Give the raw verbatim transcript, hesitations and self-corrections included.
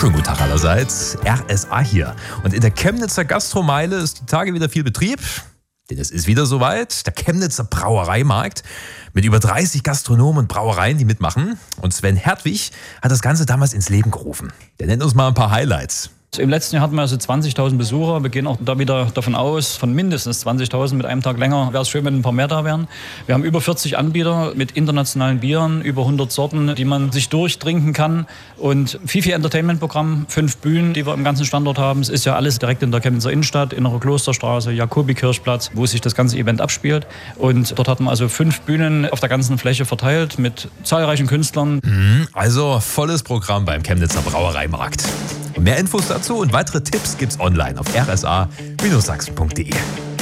Schönen guten Tag allerseits, R S A hier. Und in der Chemnitzer Gastromeile ist die Tage wieder viel Betrieb, denn es ist wieder soweit, der Chemnitzer Brauereimarkt mit über dreißig Gastronomen und Brauereien, die mitmachen. Und Sven Hertwig hat das Ganze damals ins Leben gerufen. Der nennt uns mal ein paar Highlights. Im letzten Jahr hatten wir also zwanzigtausend Besucher. Wir gehen auch da wieder davon aus, von mindestens zwanzigtausend mit einem Tag länger. Wäre es schön, wenn ein paar mehr da wären. Wir haben über vierzig Anbieter mit internationalen Bieren, über hundert Sorten, die man sich durchtrinken kann. Und viel, viel Entertainment-Programm, fünf Bühnen, die wir im ganzen Standort haben. Es ist ja alles direkt in der Chemnitzer Innenstadt, Innere Klosterstraße, Jakobi-Kirchplatz, wo sich das ganze Event abspielt. Und dort hatten wir also fünf Bühnen auf der ganzen Fläche verteilt mit zahlreichen Künstlern. Also volles Programm beim Chemnitzer Brauereimarkt. Und mehr Infos dazu und weitere Tipps gibt's online auf r s a Bindestrich sachsen punkt de.